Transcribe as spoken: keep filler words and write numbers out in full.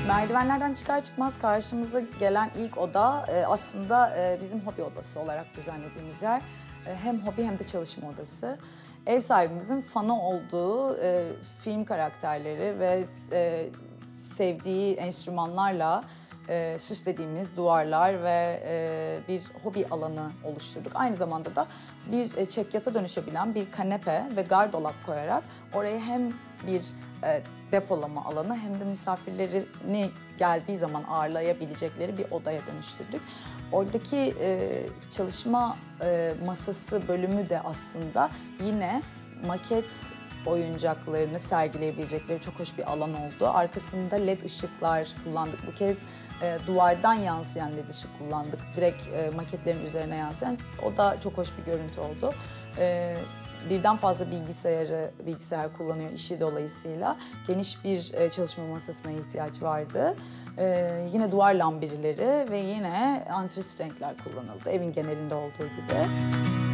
Merdivenlerden çıkar çıkmaz karşımıza gelen ilk oda e, aslında e, bizim hobi odası olarak düzenlediğimiz yer. E, hem hobi hem de çalışma odası. Ev sahibimizin fanı olduğu e, film karakterleri ve e, sevdiği enstrümanlarla e, süslediğimiz duvarlar ve e, bir hobi alanı oluşturduk. Aynı zamanda da bir e, çekyata dönüşebilen bir kanepe ve gardırop koyarak oraya hem bir e, depolama alanı hem de misafirlerini geldiği zaman ağırlayabilecekleri bir odaya dönüştürdük. Oradaki e, çalışma e, masası bölümü de aslında yine maket oyuncaklarını sergileyebilecekleri çok hoş bir alan oldu. Arkasında led ışıklar kullandık. Bu kez e, duvardan yansıyan led ışık kullandık. Direkt e, maketlerin üzerine yansıyan. O da çok hoş bir görüntü oldu. E, birden fazla bilgisayarı, bilgisayar kullanıyor işi dolayısıyla. Geniş bir e, çalışma masasına ihtiyaç vardı. E, yine duvar lambirileri ve yine antresit renkler kullanıldı. Evin genelinde olduğu gibi.